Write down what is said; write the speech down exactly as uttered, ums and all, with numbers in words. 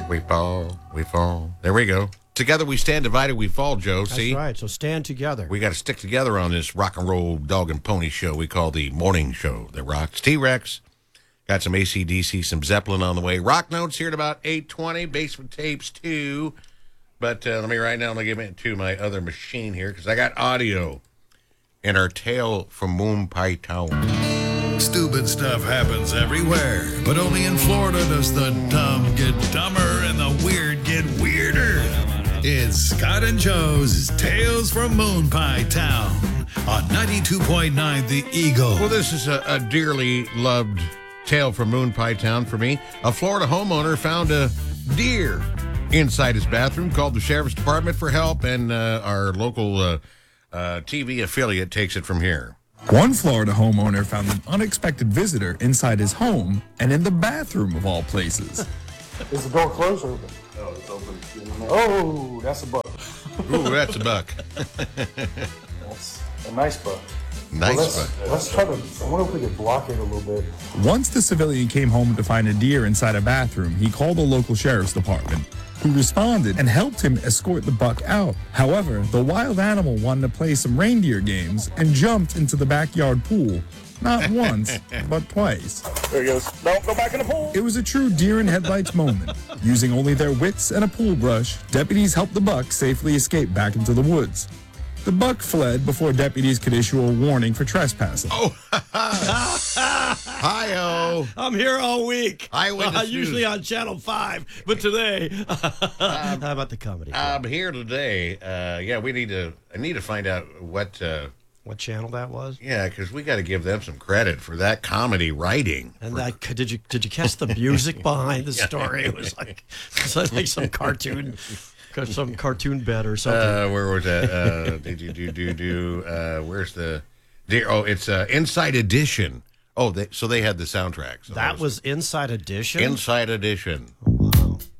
we fall, we fall. There we go. Together we stand, divided we fall, Joe. That's See? right. So stand together. We got to stick together on this rock and roll dog and pony show we call the morning show that rocks. T-Rex. Got some A C D C, some Zeppelin on the way. Rock Notes here at about eight twenty. Basement Tapes two. But uh, let me right now, let me get into my other machine here because I got audio in our Tale from Moon Pie Town. Stupid stuff happens everywhere, but only in Florida does the dumb get dumber and the weird get weirder. It's Scott and Joe's Tales from Moon Pie Town on ninety-two point nine The Eagle. Well, this is a, a dearly loved tale from Moon Pie Town for me. A Florida homeowner found a deer inside his bathroom, called the sheriff's department for help, and uh, our local uh, uh, T V affiliate takes it from here. One Florida homeowner found an unexpected visitor inside his home and in the bathroom of all places. Is the door closed or open? Oh, it's open. Oh, that's a buck. Ooh, that's a buck. That's a nice buck. Nice well, let's, buck. Let's try to, I wonder if we could block it a little bit. Once the civilian came home to find a deer inside a bathroom, he called the local sheriff's department, who responded and helped him escort the buck out. However, the wild animal wanted to play some reindeer games and jumped into the backyard pool. Not once, but twice. There he goes. Don't go back in the pool. It was a true deer in headlights moment. Using only their wits and a pool brush, deputies helped the buck safely escape back into the woods. The buck fled before deputies could issue a warning for trespassing. Oh, hi-oh. I'm here all week. Eyewitness Uh, usually News. on Channel five, but today, how about the comedy? I'm here today. Uh, yeah, we need to, I need to find out what, uh, what channel that was? yeah, because we got to give them some credit for that comedy writing. And that, did you did you catch the music behind the story? It was like, it was like some cartoon, some cartoon bed or something. Uh, where was that? Uh, did you do do do? Uh, where's the? Dear, oh, it's uh, Inside Edition. Oh, they, so they had the soundtrack. So that was Inside Edition. Inside Edition.